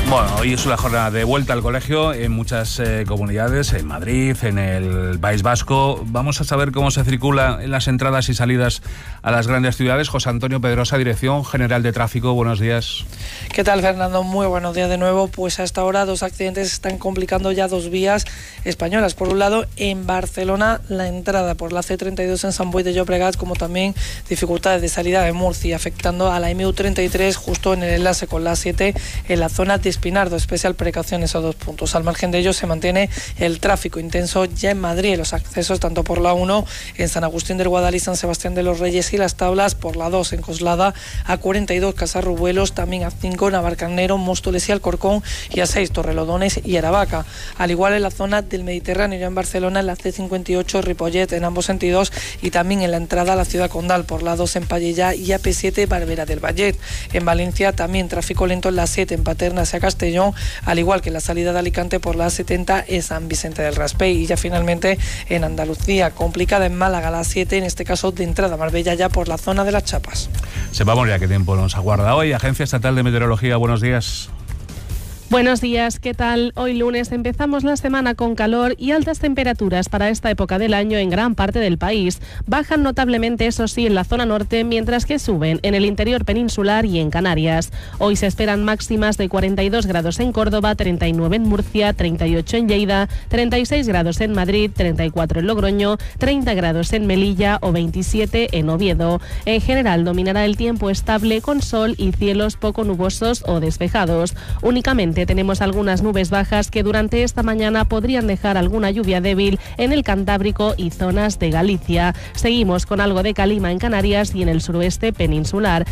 Bueno, hoy es una jornada de vuelta al colegio en muchas comunidades, en Madrid, en el País Vasco. Vamos a saber cómo se circula en las entradas y salidas a las grandes ciudades. José Antonio Pedrosa, Dirección General de Tráfico, buenos días. ¿Qué tal, Fernando? Muy buenos días de nuevo. Pues hasta ahora 2 accidentes están complicando ya 2 vías españolas. Por un lado, en Barcelona, la entrada por la C32 en Sant Boi de Llobregat, como también dificultades de salida de Murcia, afectando a la MU33 justo en el enlace con la 7 en la zona de Espinardo. Especial precaución esos 2 puntos. Al margen de ellos se mantiene el tráfico intenso ya en Madrid, los accesos tanto por la 1 en San Agustín del Guadalí, San Sebastián de los Reyes y Las Tablas, por la 2 en Coslada, A42 Casarrubuelos, también A5 Navarcarnero, Móstoles y Alcorcón, y A6 Torrelodones y Aravaca. Al igual en la zona del Mediterráneo, ya en Barcelona, en la C58 Ripollet en ambos sentidos, y también en la entrada a la ciudad condal por la 2 en Pallejà y AP7 Barberà del Vallet. En Valencia también tráfico lento en la 7 en Paterna hacia Castellón, al igual que la salida de Alicante por la A70 en San Vicente del Raspey. Y ya finalmente en Andalucía, complicada en Málaga la 7, en este caso de entrada a Marbella, ya por la zona de las Chapas. Sepamos ya qué tiempo nos aguarda hoy. Agencia Estatal de Meteorología, buenos días. Buenos días, ¿qué tal? Hoy lunes empezamos la semana con calor y altas temperaturas para esta época del año en gran parte del país. Bajan notablemente, eso sí, en la zona norte, mientras que suben en el interior peninsular y en Canarias. Hoy se esperan máximas de 42 grados en Córdoba, 39 en Murcia, 38 en Lleida, 36 grados en Madrid, 34 en Logroño, 30 grados en Melilla o 27 en Oviedo. En general dominará el tiempo estable con sol y cielos poco nubosos o despejados. Únicamente tenemos algunas nubes bajas que durante esta mañana podrían dejar alguna lluvia débil en el Cantábrico y zonas de Galicia. Seguimos con algo de calima en Canarias y en el suroeste peninsular.